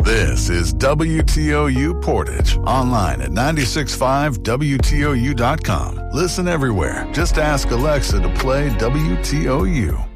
This is WTOU Portage, online at 96.5WTOU.com. Listen everywhere. Just ask Alexa to play WTOU.